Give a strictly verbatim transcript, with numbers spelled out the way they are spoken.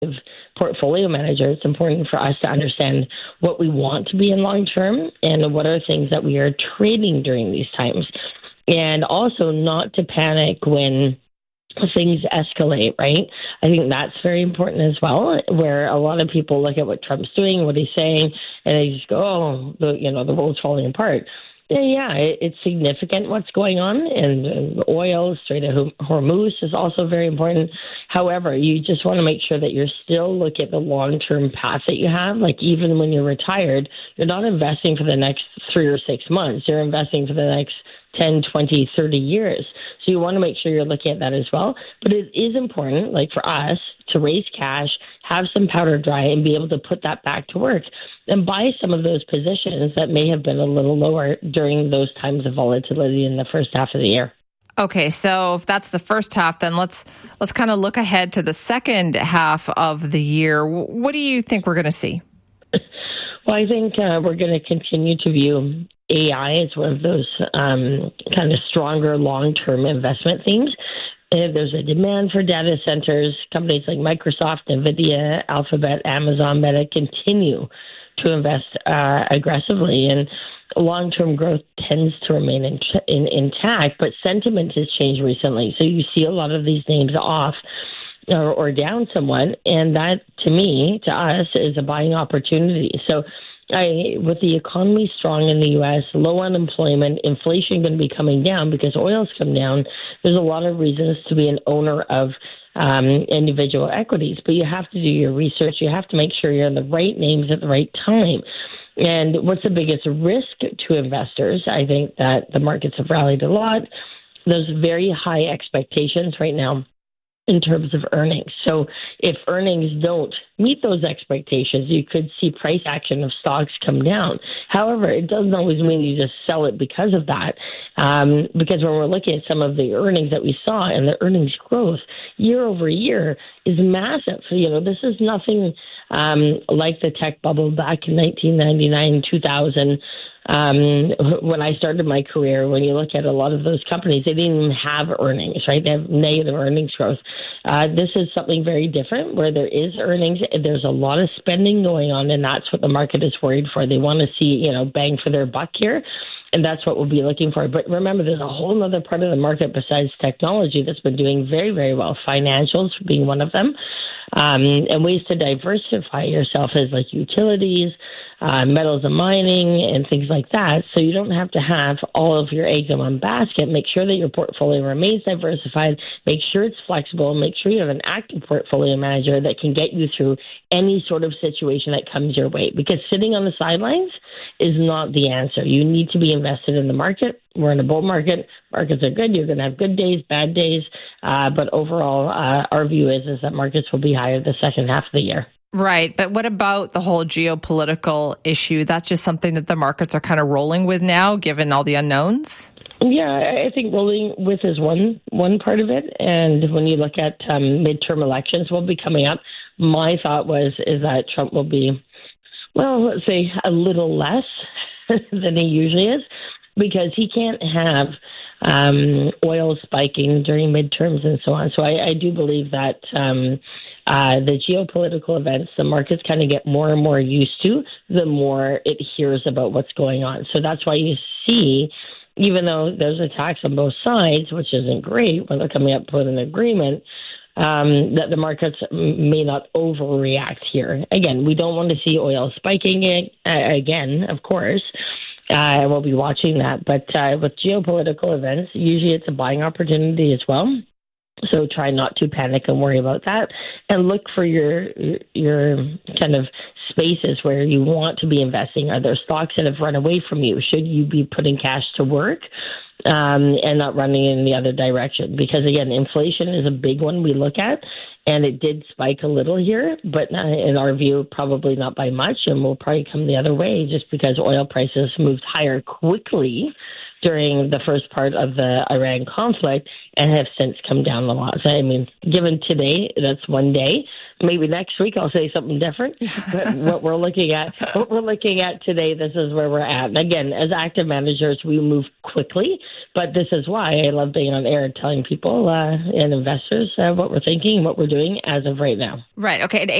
portfolio manager, it's important for us to understand what we want to be in long term and what are things that we are trading during these times. And also not to panic when things escalate, right? I think that's very important as well, where a lot of people look at what Trump's doing, what he's saying, and they just go, oh, the, you know, the world's falling apart. Yeah, it's significant what's going on, and oil, Strait of Hormuz is also very important. However, you just want to make sure that you're still looking at the long-term path that you have. Like even when you're retired, you're not investing for the next three or six months. You're investing for the next ten, twenty, thirty years. So you want to make sure you're looking at that as well. But it is important, like for us, to raise cash, have some powder dry, and be able to put that back to work and buy some of those positions that may have been a little lower during those times of volatility in the first half of the year. Okay, so if that's the first half, then let's let's kind of look ahead to the second half of the year. What do you think we're going to see? Well, I think uh, we're going to continue to view A I as one of those um, kind of stronger long-term investment themes. And there's a demand for data centers. Companies like Microsoft, NVIDIA, Alphabet, Amazon, Meta continue to invest uh, aggressively, and long-term growth tends to remain in, in, intact, but sentiment has changed recently. So you see a lot of these names off or, or down somewhat, and that, to me, to us, is a buying opportunity. So I, with the economy strong in the U S, low unemployment, inflation going to be coming down because oil's come down, there's a lot of reasons to be an owner of um, individual equities. But you have to do your research. You have to make sure you're in the right names at the right time. And what's the biggest risk to investors? I think that the markets have rallied a lot. There's very high expectations right now in terms of earnings. So if earnings don't meet those expectations, you could see price action of stocks come down. However, it doesn't always mean you just sell it because of that. Um, because when we're looking at some of the earnings that we saw, and the earnings growth year over year is massive. So, you know, this is nothing um, like the tech bubble back in nineteen ninety-nine, two thousand. Um, when I started my career, when you look at a lot of those companies, they didn't even have earnings, right? They have negative earnings growth. Uh, this is something very different where there is earnings. There's a lot of spending going on, and that's what the market is worried for. They want to see, you know, bang for their buck here. And that's what we'll be looking for. But remember, there's a whole other part of the market besides technology that's been doing very, very well. Financials being one of them. Um, and ways to diversify yourself is like utilities, uh, metals and mining, and things like that. So you don't have to have all of your eggs in one basket. Make sure that your portfolio remains diversified. Make sure it's flexible. Make sure you have an active portfolio manager that can get you through any sort of situation that comes your way. Because sitting on the sidelines is not the answer. You need to be invested in the market. We're in a bull market. Markets are good. You're going to have good days, bad days. Uh, but overall, uh, our view is, is that markets will be higher the second half of the year. Right. But what about the whole geopolitical issue? That's just something that the markets are kind of rolling with now, given all the unknowns? Yeah, I think rolling with is one one part of it. And when you look at um, midterm elections will be coming up, my thought was is that Trump will be, well, let's say a little less than he usually is, because he can't have um, oil spiking during midterms and so on. So I, I do believe that um, uh, the geopolitical events, the markets kind of get more and more used to, the more it hears about what's going on. So that's why you see, even though there's attacks on both sides, which isn't great when they're coming up with an agreement, um, that the markets may not overreact here. Again, we don't want to see oil spiking it, uh, again, of course. Uh, we'll be watching that. But uh, with geopolitical events, usually it's a buying opportunity as well. So try not to panic and worry about that, and look for your your kind of spaces where you want to be investing. Are there stocks that have run away from you? Should you be putting cash to work um, and not running in the other direction? Because again, inflation is a big one we look at, and it did spike a little here, but in our view, probably not by much, and will probably come the other way just because oil prices moved higher quickly during the first part of the Iran conflict and have since come down a lot. So, I mean, given today, that's one day. Maybe next week I'll say something different. But what we're looking at, what we're looking at today, this is where we're at. And again, as active managers, we move quickly. But this is why I love being on air and telling people uh, and investors uh, what we're thinking, what we're doing as of right now. Right. Okay. And